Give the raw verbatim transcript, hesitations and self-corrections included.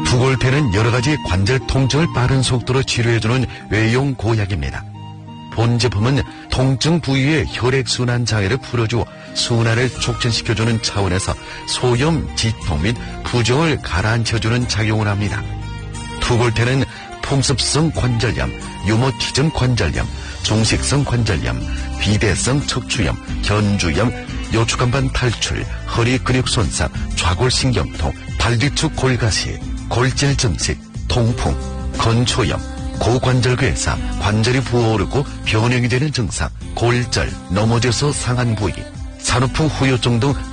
투골패는 여러가지 관절 통증을 빠른 속도로 치료해주는 외용 고약입니다. 본 제품은 통증 부위의 혈액순환 장애를 풀어주어 순환을 촉진시켜주는 차원에서 소염, 지통 및 부종을 가라앉혀주는 작용을 합니다. 투골패는 풍습성 관절염, 유모티즘 관절염, 종식성 관절염, 비대성 척추염, 견주염, 요추간반 탈출, 허리 근육 손상, 좌골신경통, 발뒤축 골가시, 골절 증식, 통풍, 건초염, 고관절괴사, 관절이 부어오르고 변형이 되는 증상, 골절, 넘어져서 상한 부위, 산후풍 후유증 등